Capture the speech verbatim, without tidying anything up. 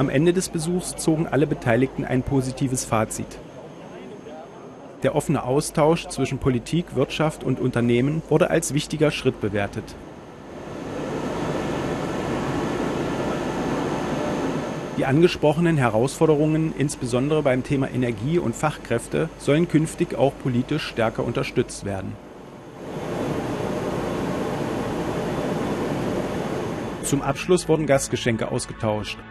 Am Ende des Besuchs zogen alle Beteiligten ein positives Fazit. Der offene Austausch zwischen Politik, Wirtschaft und Unternehmen wurde als wichtiger Schritt bewertet. Die angesprochenen Herausforderungen, insbesondere beim Thema Energie und Fachkräfte, sollen künftig auch politisch stärker unterstützt werden. Zum Abschluss wurden Gastgeschenke ausgetauscht.